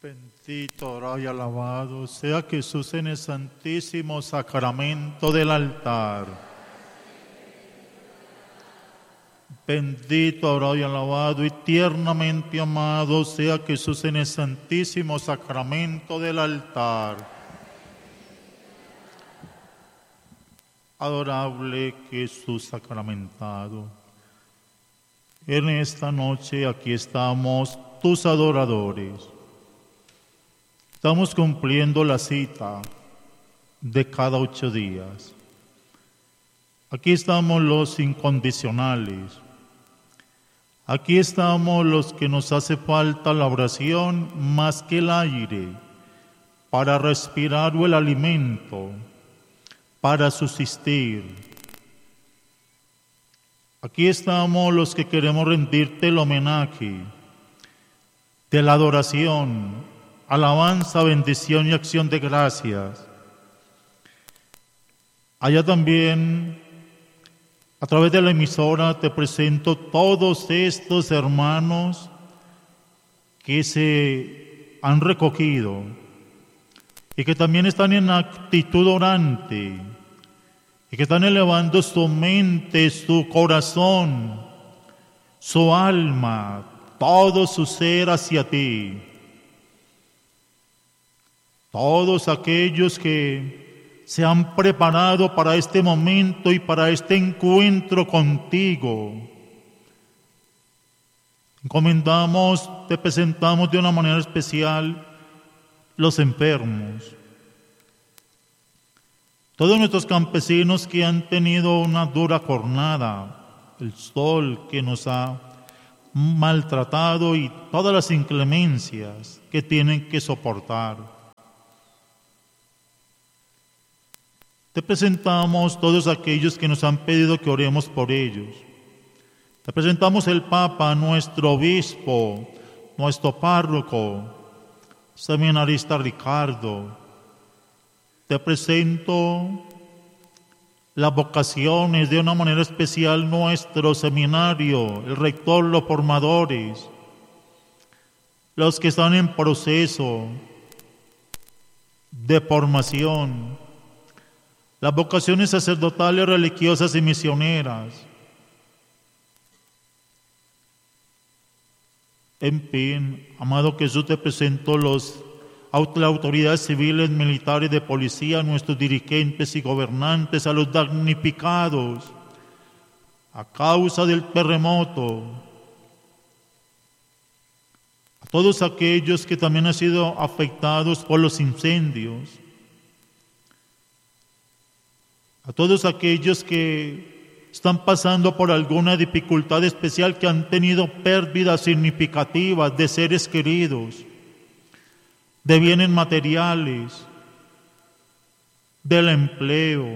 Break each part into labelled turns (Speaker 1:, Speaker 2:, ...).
Speaker 1: Bendito, orado y alabado sea Jesús en el santísimo sacramento del altar. Bendito, orado y alabado y tiernamente amado sea Jesús en el santísimo sacramento del altar. Adorable Jesús sacramentado, en esta noche aquí estamos tus adoradores. Estamos cumpliendo la cita de cada 8 días. Aquí estamos los incondicionales. Aquí estamos los que nos hace falta la oración más que el aire para respirar o el alimento, para subsistir. Aquí estamos los que queremos rendirte el homenaje de la adoración, alabanza, bendición y acción de gracias. Allá también, a través de la emisora, te presento todos estos hermanos que se han recogido y que también están en actitud orante y que están elevando su mente, su corazón, su alma, todo su ser hacia ti. Todos aquellos que se han preparado para este momento y para este encuentro contigo. Encomendamos, te presentamos de una manera especial los enfermos. Todos nuestros campesinos que han tenido una dura jornada, el sol que nos ha maltratado y todas las inclemencias que tienen que soportar. Te presentamos todos aquellos que nos han pedido que oremos por ellos. Te presentamos el Papa, nuestro obispo, nuestro párroco, seminarista Ricardo. Te presento las vocaciones de una manera especial nuestro seminario, el rector, los formadores, los que están en proceso de formación, las vocaciones sacerdotales, religiosas y misioneras. En fin, amado Jesús, te presento las autoridades civiles, militares, de policía, nuestros dirigentes y gobernantes, a los damnificados a causa del terremoto, a todos aquellos que también han sido afectados por los incendios, a todos aquellos que están pasando por alguna dificultad especial, que han tenido pérdidas significativas de seres queridos, de bienes materiales, del empleo,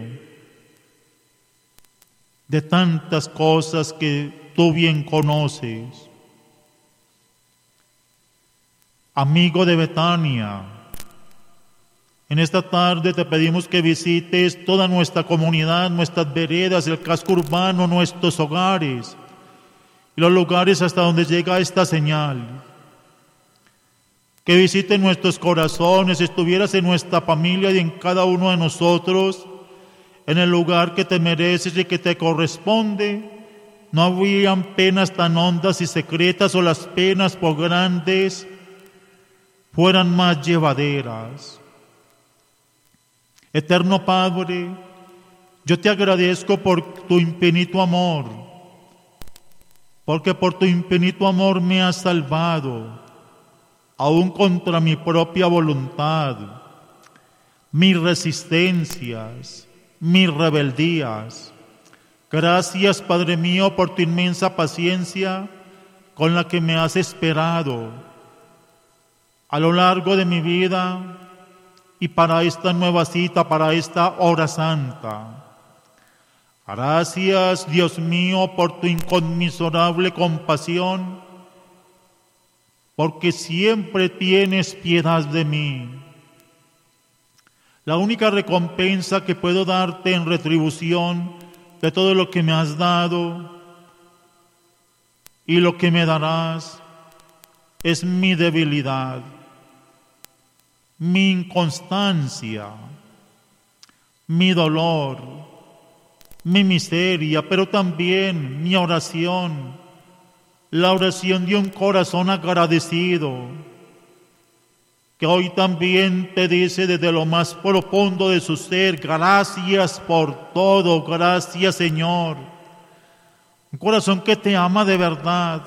Speaker 1: de tantas cosas que tú bien conoces. Amigo de Betania, en esta tarde te pedimos que visites toda nuestra comunidad, nuestras veredas, el casco urbano, nuestros hogares y los lugares hasta donde llega esta señal. Que visites nuestros corazones, estuvieras en nuestra familia y en cada uno de nosotros, en el lugar que te mereces y que te corresponde. No habrían penas tan hondas y secretas, o las penas por grandes fueran más llevaderas. Eterno Padre, yo te agradezco por tu infinito amor, porque por tu infinito amor me has salvado, aún contra mi propia voluntad, mis resistencias, mis rebeldías. Gracias, Padre mío, por tu inmensa paciencia con la que me has esperado a lo largo de mi vida y para esta nueva cita, para esta hora santa. Gracias, Dios mío, por tu inconmensurable compasión, porque siempre tienes piedad de mí. La única recompensa que puedo darte en retribución de todo lo que me has dado y lo que me darás es mi debilidad. mi inconstancia, mi dolor, mi miseria, pero también mi oración, la oración de un corazón agradecido, que hoy también te dice desde lo más profundo de su ser: gracias por todo, gracias Señor. Un corazón que te ama de verdad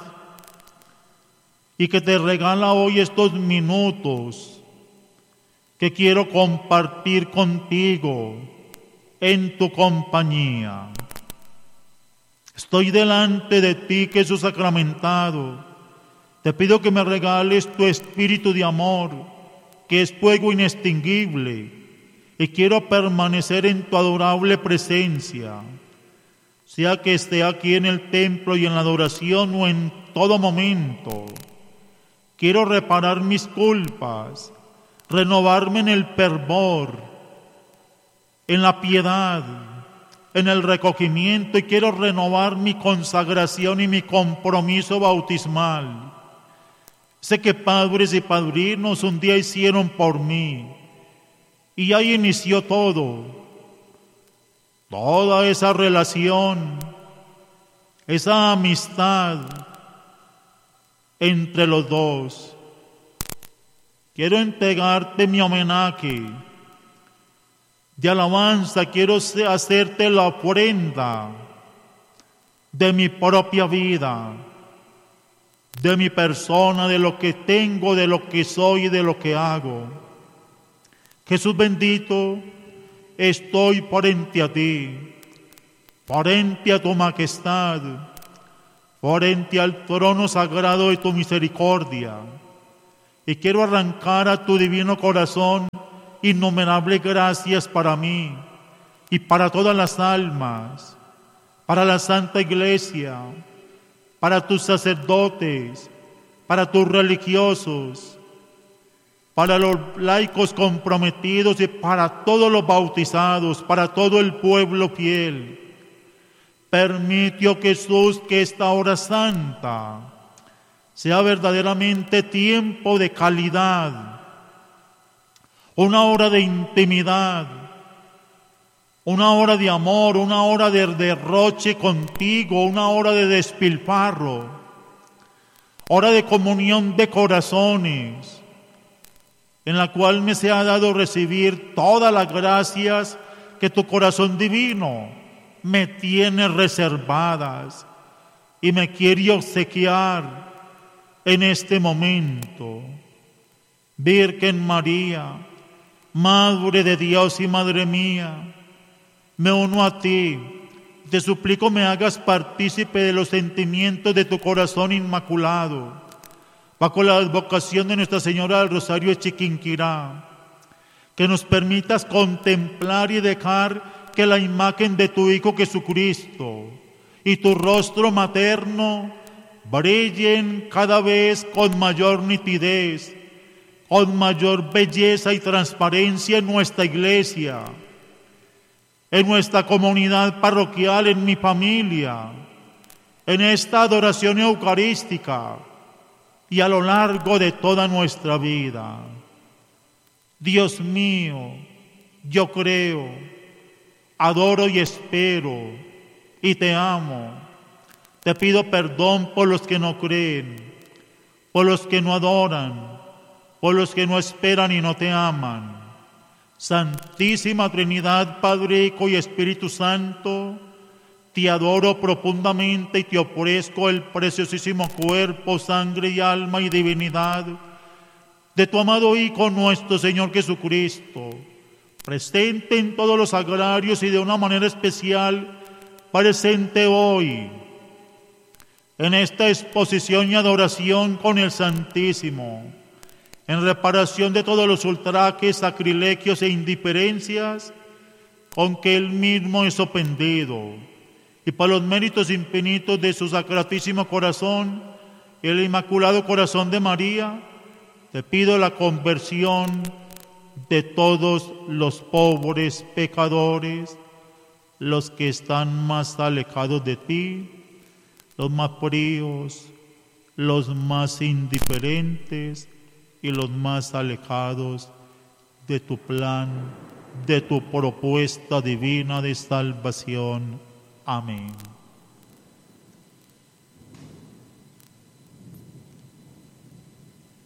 Speaker 1: y que te regala hoy estos minutos que quiero compartir contigo en tu compañía. Estoy delante de ti, Jesús sacramentado. Te pido que me regales tu espíritu de amor, que es fuego inextinguible, y quiero permanecer en tu adorable presencia, sea que esté aquí en el templo y en la adoración o en todo momento. Quiero reparar mis culpas, renovarme en el fervor, en la piedad, en el recogimiento, y quiero renovar mi consagración y mi compromiso bautismal. Sé que padres y padrinos un día hicieron por mí, y ahí inició todo, toda esa relación, esa amistad entre los dos. Quiero entregarte mi homenaje de alabanza, quiero hacerte la ofrenda de mi propia vida, de mi persona, de lo que tengo, de lo que soy y de lo que hago. Jesús bendito, estoy frente a ti, frente a tu majestad, frente al trono sagrado de tu misericordia, y quiero arrancar a tu divino corazón innumerables gracias para mí y para todas las almas, para la Santa Iglesia, para tus sacerdotes, para tus religiosos, para los laicos comprometidos y para todos los bautizados, para todo el pueblo fiel. Permite, oh Jesús, que esta hora santa sea verdaderamente tiempo de calidad, una hora de intimidad, una hora de amor, una hora de derroche contigo, una hora de despilfarro, hora de comunión de corazones, en la cual me sea dado recibir todas las gracias que tu corazón divino me tiene reservadas y me quiere obsequiar en este momento. Virgen María, Madre de Dios y Madre mía, me uno a ti, te suplico me hagas partícipe de los sentimientos de tu corazón inmaculado, bajo la advocación de Nuestra Señora del Rosario de Chiquinquirá, que nos permitas contemplar y dejar que la imagen de tu Hijo Jesucristo y tu rostro materno brillen cada vez con mayor nitidez, con mayor belleza y transparencia en nuestra iglesia, en nuestra comunidad parroquial, en mi familia, en esta adoración eucarística y a lo largo de toda nuestra vida. Dios mío, yo creo, adoro y espero y te amo. Te pido perdón por los que no creen, por los que no adoran, por los que no esperan y no te aman. Santísima Trinidad, Padre, Hijo y Espíritu Santo, te adoro profundamente y te ofrezco el preciosísimo cuerpo, sangre y alma y divinidad de tu amado Hijo nuestro Señor Jesucristo, presente en todos los sagrarios y de una manera especial presente hoy en esta exposición y adoración con el Santísimo, en reparación de todos los ultrajes, sacrilegios e indiferencias con que Él mismo es ofendido, y por los méritos infinitos de su sacratísimo corazón, el Inmaculado Corazón de María, te pido la conversión de todos los pobres pecadores, los que están más alejados de ti, los más fríos, los más indiferentes y los más alejados de tu plan, de tu propuesta divina de salvación. Amén.